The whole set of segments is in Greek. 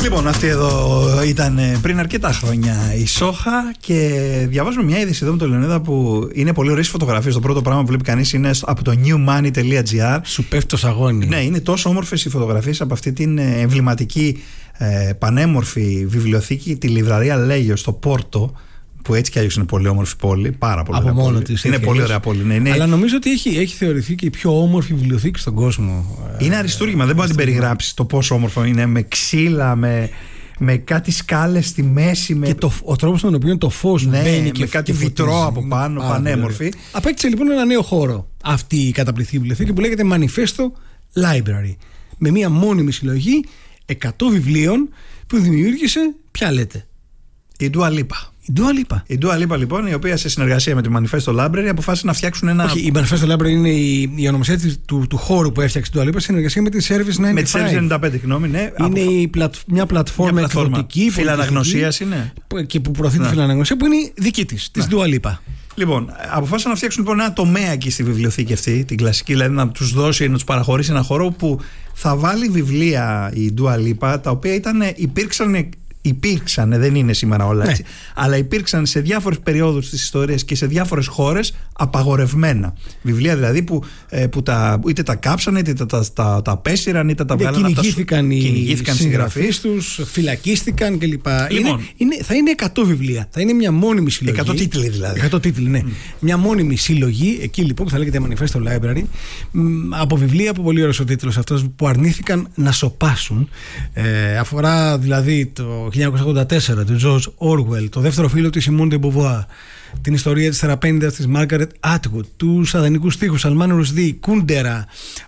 Λοιπόν, αυτή εδώ ήταν πριν αρκετά χρόνια η Σόχα και διαβάζουμε μια είδηση εδώ με τον Λεωνίδα που είναι πολύ ωραίες φωτογραφίες. Το πρώτο πράγμα που βλέπει κανείς είναι από το newmoney.gr. Σου πέφτει το σαγόνι. Ναι, είναι τόσο όμορφες οι φωτογραφίες από αυτή την εμβληματική πανέμορφη βιβλιοθήκη, τη Λιβραρία Λέγιο στο Πόρτο. Που έτσι κι αλλιώς είναι πολύ όμορφη πόλη. Πάρα πολύ από ωραία μόνο πόλη. της. Είναι πολύ ωραία πόλη. Ναι, ναι. Αλλά νομίζω ότι έχει θεωρηθεί και η πιο όμορφη βιβλιοθήκη στον κόσμο. Είναι αριστούργημα. Δεν μπορεί να την περιγράψει το πόσο όμορφο είναι. Με ξύλα, με κάτι σκάλες στη μέση. Και ο τρόπος τον οποίο το φως μπαίνει και με κάτι βιτρό από πάνω. Πανέμορφη. Απέκτησε λοιπόν ένα νέο χώρο αυτή η καταπληκτική βιβλιοθήκη που λέγεται Manifesto Library. Με μια μόνιμη συλλογή 100 βιβλίων που δημιούργησε. Ποια λέτε? Η Dua Lipa. Η Dua Lipa λοιπόν, η οποία σε συνεργασία με τη Manifesto Library αποφάσισε να φτιάξουν ένα. Όχι, η Manifesto Library είναι η ονομασία του χώρου που έφτιαξε η Dua Lipa σε συνεργασία με τη Service 95. Με τη Service 95, γνώμη, ναι. Είναι μια πλατφόρμα εκδοτική φιλαναγνωσίας είναι. Και που προωθεί τη φιλαναγνωσία που είναι δική της Dua Lipa. Λοιπόν, αποφάσισαν να φτιάξουν λοιπόν ένα τομέα εκεί στη βιβλιοθήκη αυτή, την κλασική, δηλαδή να τους δώσει, να τους παραχωρήσει ένα χώρο που θα βάλει βιβλία η Dua Lipa, τα οποία υπήρξαν, δεν είναι σήμερα όλα έτσι, αλλά υπήρξαν σε διάφορες περιόδους της ιστορίας και σε διάφορες χώρες απαγορευμένα. Βιβλία δηλαδή που είτε τα κάψανε, είτε τα απέσυραν, είτε τα βγάλαν. Κυνηγήθηκαν οι συγγραφείς τους, φυλακίστηκαν κλπ. Λοιπόν, θα είναι 100 βιβλία. Θα είναι μια μόνιμη συλλογή. 100 τίτλοι δηλαδή. 100 τίτλοι, ναι. Μια μόνιμη συλλογή, εκεί λοιπόν που θα λέγεται Manifesto Library, από βιβλία που πολύ ωραίος ο τίτλος αυτός, που αρνήθηκαν να σωπάσουν. Αφορά δηλαδή το 1984 του George Orwell, το δεύτερο φίλο της Simone de Beauvoir, την ιστορία της θεραπέντας της Margaret Atwood, τους αδανικούς στίχους Salman Rushdie, Kundera,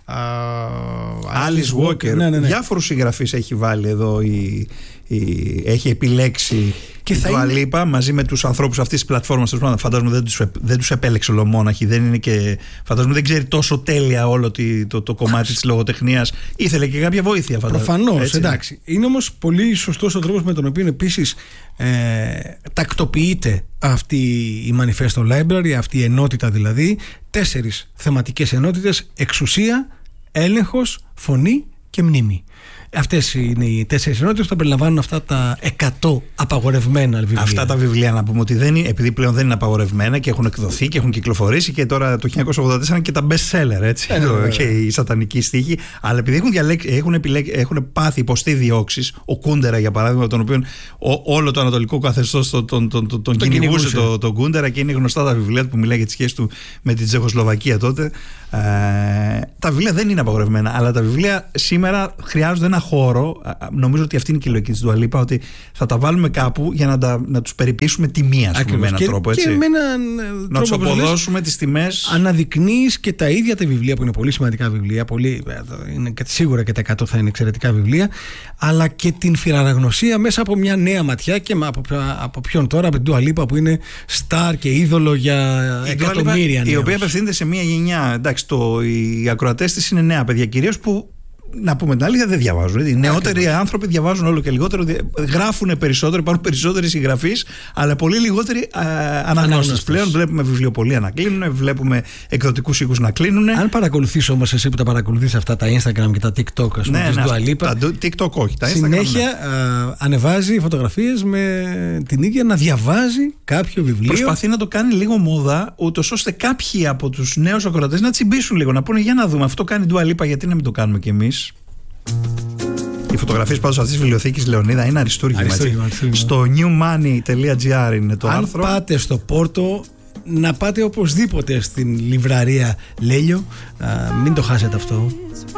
Alice Walker. Ναι. Διάφορους συγγραφείς έχει βάλει εδώ, έχει επιλέξει και η Dua Lipa μαζί με τους ανθρώπους αυτής της πλατφόρμας. Φαντάζομαι δεν τους επέλεξε ολομόναχοι. Φαντάζομαι δεν ξέρει τόσο τέλεια όλο το κομμάτι της λογοτεχνίας. Ήθελε και κάποια βοήθεια, προφανώς, εντάξει. Είναι όμως πολύ σωστός ο τρόπος με τον οποίο επίσης τακτοποιείται αυτή η Manifesto Library, αυτή η ενότητα δηλαδή. 4 θεματικές ενότητες: εξουσία, έλεγχος, φωνή και μνήμη. Αυτές είναι οι 4 ενότητες που θα περιλαμβάνουν αυτά τα 100 απαγορευμένα βιβλία. Αυτά τα βιβλία, να πούμε ότι επειδή πλέον δεν είναι απαγορευμένα και έχουν εκδοθεί και έχουν κυκλοφορήσει, και τώρα το 1984 και τα best seller, έτσι. Και οι σατανικοί στίχοι. Αλλά επειδή έχουν υποστεί διώξεις, ο Κούντερα για παράδειγμα, τον οποίο όλο το ανατολικό καθεστώς τον κυνηγούσε τον Κούντερα, και είναι γνωστά τα βιβλία του που μιλάει για τις σχέσεις του με την Τσεχοσλοβακία τότε. Τα βιβλία δεν είναι απαγορευμένα, αλλά τα βιβλία σήμερα χρειάζονται ένα χώρο. Νομίζω ότι αυτή είναι και η λογική της Dua Lipa, ότι θα τα βάλουμε κάπου για να τους περιποιήσουμε τιμία, με έναν τρόπο. Έτσι. Και με έναν να τους αποδώσουμε τις τιμές. Αναδεικνύεις και τα ίδια τα βιβλία που είναι πολύ σημαντικά βιβλία, είναι σίγουρα και τα 100 θα είναι εξαιρετικά βιβλία, αλλά και την φιλαναγνωσία μέσα από μια νέα ματιά. Και από ποιον τώρα? Από την Dua Lipa που είναι στάρ και είδωλο για εκατομμύρια νέους. Η οποία απευθύνεται σε μια γενιά. Εντάξει, οι ακροατές της είναι νέα παιδιά κυρίως, που να πούμε την αλήθεια δεν διαβάζουν. Οι νεότεροι άνθρωποι διαβάζουν όλο και λιγότερο, γράφουν περισσότερο, υπάρχουν περισσότεροι συγγραφείς, αλλά πολύ λιγότεροι αναγνώστες. Πλέον βλέπουμε βιβλιοπωλεία να κλείνουν, βλέπουμε εκδοτικούς οίκους να κλείνουν. Αν παρακολουθείς όμως εσύ που τα παρακολουθείς αυτά τα Instagram και τα TikTok, ας πούμε, της Dua Lipa, τα TikTok όχι, τα Instagram, συνέχεια ανεβάζει φωτογραφίες με την ίδια να διαβάζει κάποιο βιβλίο. Προσπαθεί να το κάνει λίγο μόδα, ούτως ώστε κάποιοι από τους νέους ακροατές να τσιμπήσουν λίγο, να πούνε για να δούμε, αυτό κάνει Dua Lipa, γιατί να μην το κάνουμε κι εμείς. Οι φωτογραφίες πάντως αυτής της βιβλιοθήκης, Λεωνίδα, είναι αριστούργημα. Στο newmoney.gr είναι το άρθρο. Αν πάτε στο Πόρτο, να πάτε οπωσδήποτε στην Λιβραρία Λέλιο. Μην το χάσετε αυτό.